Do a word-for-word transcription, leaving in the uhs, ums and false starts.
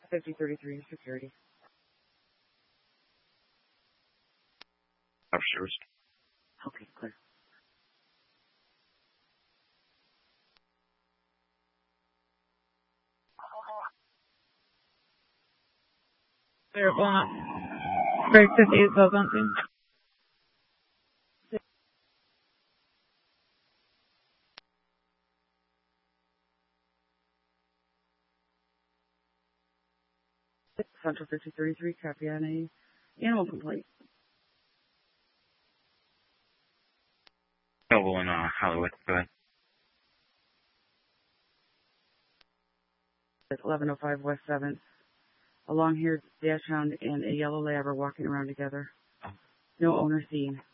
fifty thirty-three security. Upstairs. Okay, clear. Clear, one. Break fifty-eight, so something. Central fifty thirty-three, copy on a animal complaint. Available in uh, Hollywood. Go ahead. It's eleven oh five West seventh. Along here, Dash Hound and a yellow lab are walking around together. No owner seen.